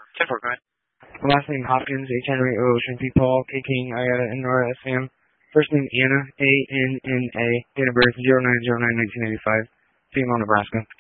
10-4, go ahead. Last name Hopkins, H. Henry, O. Ocean, P. Paul, K. King, I. N. Nora, S. Sam. First name Anna, A. N. N. A. Date of birth 09/09/1985. Female, Nebraska.